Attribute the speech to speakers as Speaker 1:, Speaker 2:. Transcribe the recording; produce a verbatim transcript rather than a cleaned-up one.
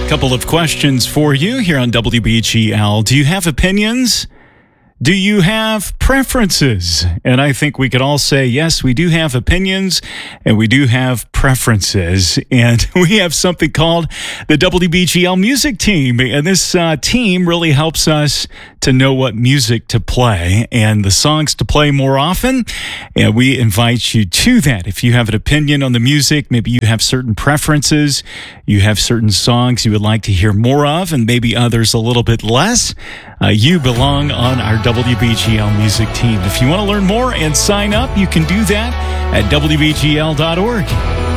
Speaker 1: Couple of questions for you here on W B G L. Do you have opinions? Do you have preferences? And I think we could all say, yes, we do have opinions and we do have preferences. And we have something called the W B G L Music Team. And this uh, team really helps us to know what music to play and the songs to play more often. And we invite you to that. If you have an opinion on the music, maybe you have certain preferences, you have certain songs you would like to hear more of, and maybe others a little bit less, uh, you belong on our W B G L Music Team. If you want to learn more and sign up, you can do that at W B G L dot org.